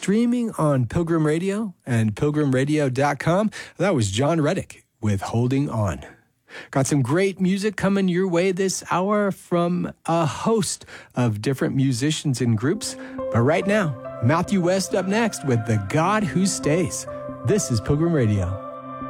streaming on Pilgrim Radio and pilgrimradio.com. That was John Reddick with Holding On. Got some great music coming your way this hour from a host of different musicians and groups. But right now, Matthew West up next with The God Who Stays. This is Pilgrim Radio.